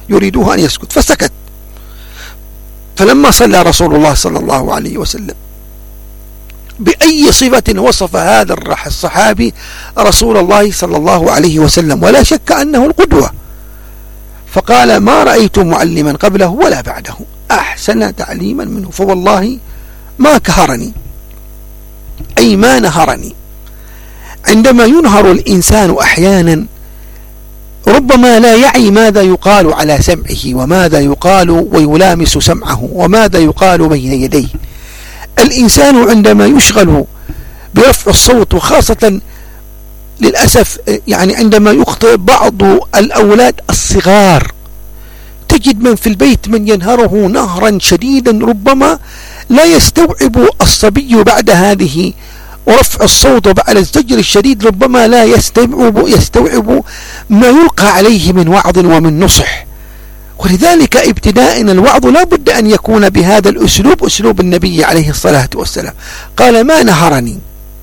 يريدوه أن يسكت فسكت. فلما صلى رسول الله صلى الله عليه وسلم بأي صفة وصف هذا الصحابي رسول الله صلى الله عليه وسلم، ولا شك أنه القدوة، فقال: ما رأيت معلما قبله ولا بعده أحسن تعليما منه، فوالله ما كهرني، أي ما نهرني. عندما ينهر الإنسان أحيانا ربما لا يعي ماذا يقال على سمعه، وماذا يقال ويلامس سمعه، وماذا يقال بين يديه. الإنسان عندما يشغل برفع الصوت، وخاصة للأسف يعني عندما يخطئ بعض الأولاد الصغار، تجد من في البيت من ينهره نهرا شديدا، ربما لا يستوعب الصبي بعد هذه ورفع الصوت وبعد الزجر الشديد، ربما لا يستوعب ما يلقى عليه من وعظ ومن نصح. ولذلك ابتداء الوعظ لا بد أن يكون بهذا الأسلوب، أسلوب النبي عليه الصلاة والسلام. قال: ما نهرني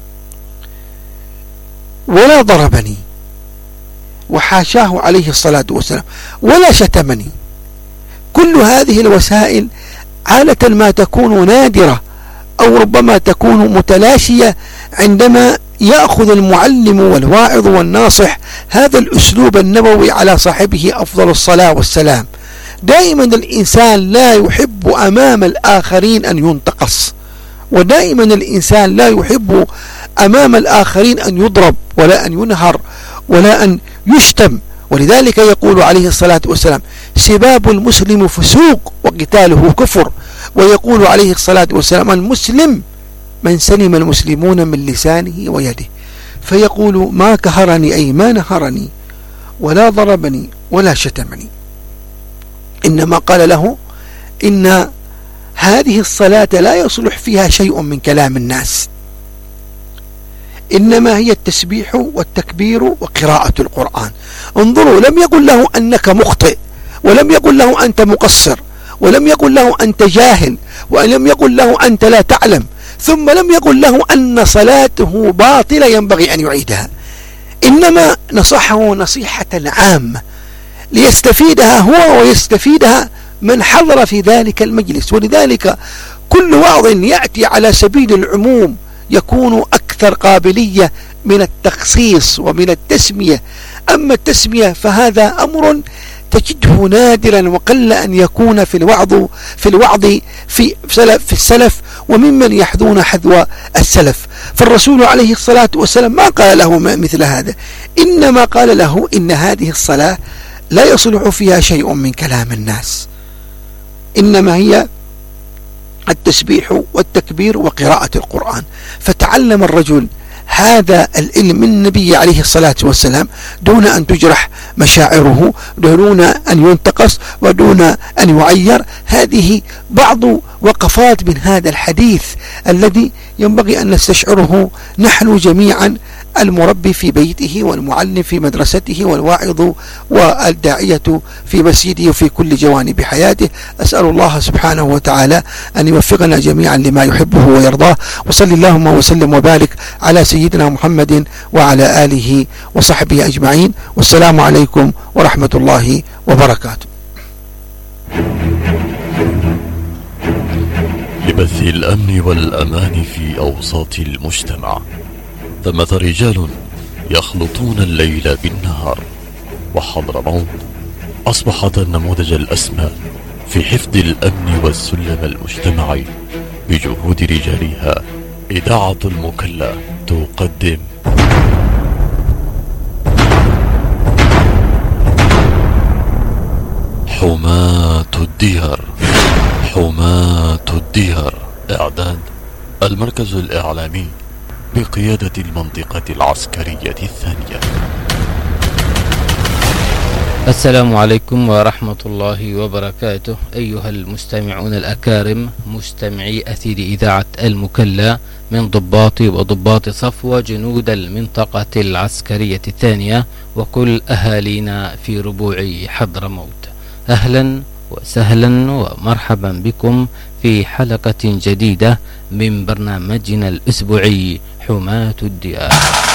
ولا ضربني، وحاشاه عليه الصلاة والسلام، ولا شتمني. كل هذه الوسائل عادة ما تكون نادرة أو ربما تكون متلاشية عندما يأخذ المعلم والواعظ والناصح هذا الأسلوب النبوي على صاحبه أفضل الصلاة والسلام. دائما الإنسان لا يحب أمام الآخرين أن ينتقص، ودائما الإنسان لا يحب أمام الآخرين أن يضرب ولا أن ينهر ولا أن يشتم. ولذلك يقول عليه الصلاة والسلام: سباب المسلم فسوق وقتاله كفر. ويقول عليه الصلاة والسلام: المسلم من سلم المسلمون من لسانه ويده. فيقول: ما كهرني، أي ما نهرني ولا ضربني ولا شتمني، إنما قال له: إن هذه الصلاة لا يصلح فيها شيء من كلام الناس، إنما هي التسبيح والتكبير وقراءة القرآن. انظروا، لم يقل له أنك مخطئ، ولم يقل له أنت مقصر، ولم يقل له أنت جاهل، ولم يقل له أنت لا تعلم، ثم لم يقل له أن صلاته باطلة ينبغي أن يعيدها، إنما نصحه نصيحة عامة ليستفيدها هو ويستفيدها من حضر في ذلك المجلس. ولذلك كل وعظ يأتي على سبيل العموم يكون أكثر قابلية من التخصيص ومن التسمية. أما التسمية فهذا أمر تجده نادرا، وقل أن يكون في الوعظ في السلف وممن يحذون حذو السلف. فالرسول عليه الصلاة والسلام ما قال له مثل هذا، إنما قال له: إن هذه الصلاة لا يصلح فيها شيء من كلام الناس، إنما هي التسبيح والتكبير وقراءة القرآن. فتعلم الرجل هذا العلم من النبي عليه الصلاة والسلام دون أن تجرح مشاعره، دون أن ينتقص، ودون أن يعير. هذه بعض وقفات من هذا الحديث الذي ينبغي أن نستشعره نحن جميعا، المربي في بيته، والمعلم في مدرسته، والواعظ والداعية في مسجده وفي كل جوانب حياته. أسأل الله سبحانه وتعالى أن يوفقنا جميعا لما يحبه ويرضاه. وصلى اللهم وسلم وبارك على سيدنا محمد وعلى آله وصحبه أجمعين، والسلام عليكم ورحمة الله وبركاته. لبث الأمن والأمان في أوساط المجتمع، ثمة رجال يخلطون الليل بالنهار، وحضرموت أصبحت النموذج الأسمى في حفظ الأمن والسلم المجتمعي. بجهود رجالها إذاعة المكلا تقدم حماة الديار. حماة الديار، إعداد المركز الإعلامي بقيادة المنطقة العسكرية الثانية. السلام عليكم ورحمة الله وبركاته. أيها المستمعون الأكارم، مستمعي أثير إذاعة المكلا من ضباط وضباط صفوة جنود المنطقة العسكرية الثانية وكل أهالينا في ربوع حضرموت، أهلا وسهلا ومرحبا بكم في حلقة جديدة من برنامجنا الأسبوعي حماة الديار.